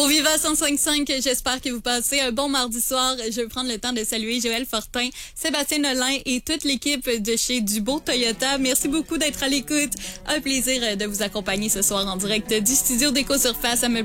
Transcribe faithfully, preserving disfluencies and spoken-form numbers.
Viva cent cinq cinq, j'espère que vous passez un bon mardi soir. Je veux prendre le temps de saluer Joël Fortin, Sébastien Nolin et toute l'équipe de chez Dubo Toyota. Merci beaucoup d'être à l'écoute. Un plaisir de vous accompagner ce soir en direct du studio d'Éco Surface à me